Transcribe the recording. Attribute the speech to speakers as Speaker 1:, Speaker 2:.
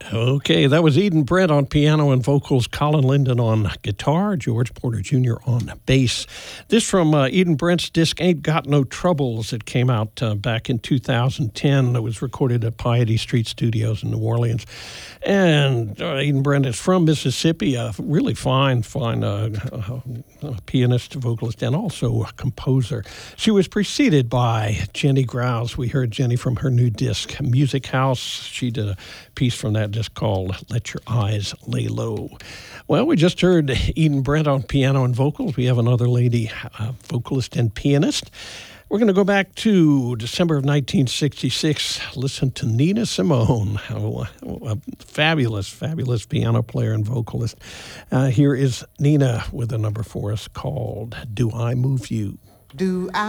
Speaker 1: Okay, that was Eden Brent on piano and vocals, Colin Linden on guitar, George Porter Jr. on bass. This from Eden Brent's disc Ain't Got No Troubles. It came out back in 2010. It was recorded at Piety Street Studios in New Orleans. And Eden Brent is from Mississippi, a really fine pianist, vocalist, and also a composer. She was preceded by Jenny Grouse. We heard Jenny from her new disc, Music House. She did a piece from that disc called Let Your Eyes Lay Low. Well, we just heard Eden Brent on piano and vocals. We have another lady vocalist and pianist. We're going to go back to December of 1966. Listen to Nina Simone, a fabulous piano player and vocalist. Here is Nina with a number for us called Do I Move You?
Speaker 2: Do I